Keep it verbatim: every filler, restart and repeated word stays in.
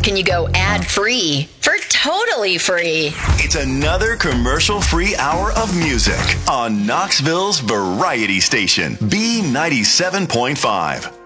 can you go ad-free for totally free? It's another commercial-free hour of music on Knoxville's Variety Station, B ninety-seven point five.